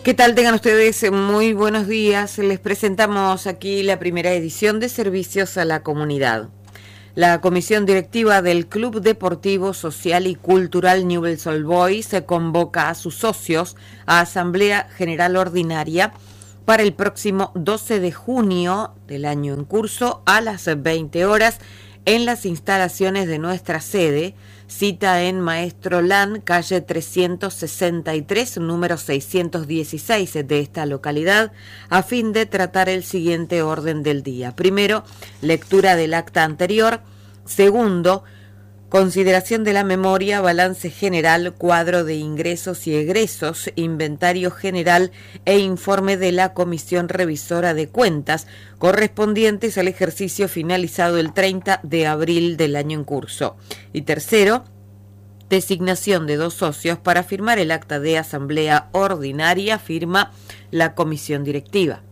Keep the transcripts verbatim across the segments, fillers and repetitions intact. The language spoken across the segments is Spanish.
¿Qué tal? Tengan ustedes muy buenos días. Les presentamos aquí la primera edición de Servicios a la Comunidad. La comisión directiva del Club Deportivo Social y Cultural Newell's Old Boys se convoca a sus socios a Asamblea General Ordinaria para el próximo doce de junio del año en curso a las veinte horas en las instalaciones de nuestra sede, cita en Maestro Lan, calle trescientos sesenta y tres, número seiscientos dieciséis de esta localidad, a fin de tratar el siguiente orden del día. Primero, lectura del acta anterior. Segundo, consideración de la memoria, balance general, cuadro de ingresos y egresos, inventario general e informe de la Comisión Revisora de Cuentas, correspondientes al ejercicio finalizado el treinta de abril del año en curso. Y tercero, designación de dos socios para firmar el acta de asamblea ordinaria, firma la comisión directiva.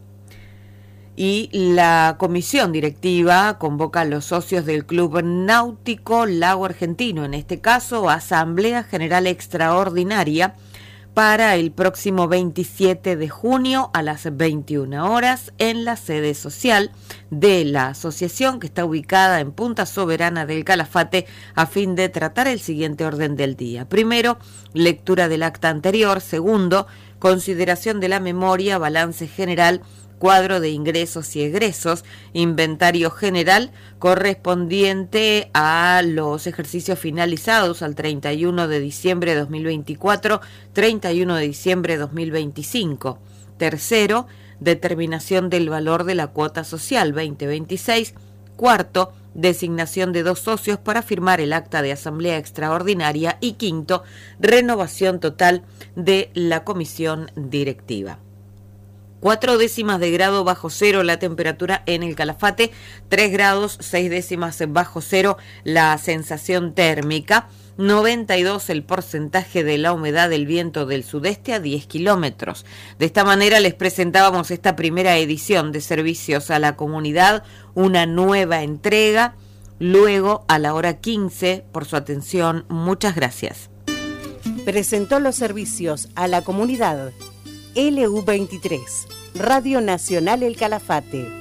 Y la comisión directiva convoca a los socios del Club Náutico Lago Argentino, en este caso Asamblea General Extraordinaria, para el próximo veintisiete de junio a las veintiuna horas en la sede social de la asociación, que está ubicada en Punta Soberana del Calafate, a fin de tratar el siguiente orden del día. Primero, lectura del acta anterior. Segundo, consideración de la memoria, balance general, cuadro de ingresos y egresos, inventario general correspondiente a los ejercicios finalizados al treinta y uno de diciembre de dos mil veinticuatro, treinta y uno de diciembre de dos mil veinticinco. Tercero, determinación del valor de la cuota social veinte veintiséis. Cuarto, designación de dos socios para firmar el acta de asamblea extraordinaria. Y quinto, renovación total de la comisión directiva. Cuatro décimas de grado bajo cero la temperatura en el Calafate, tres grados, seis décimas bajo cero la sensación térmica, noventa y dos el porcentaje de la humedad del viento del sudeste a diez kilómetros. De esta manera les presentábamos esta primera edición de Servicios a la Comunidad, una nueva entrega, luego a la hora quince. Por su atención, muchas gracias. Presentó los servicios a la comunidad L U veintitrés, Radio Nacional El Calafate.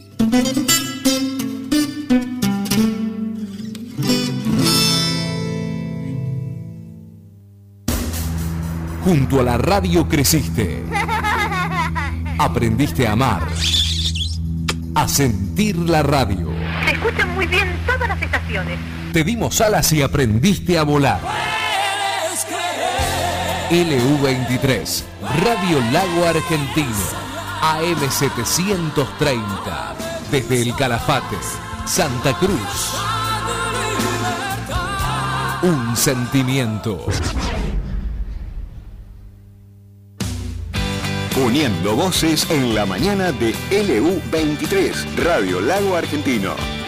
Junto a la radio creciste. Aprendiste a amar. A sentir la radio. Se escuchan muy bien todas las estaciones. Te dimos alas y aprendiste a volar. L U veintitrés, Radio Lago Argentino, A M setecientos treinta, desde el Calafate, Santa Cruz. Un sentimiento. Uniendo voces en la mañana de L U veintitrés, Radio Lago Argentino.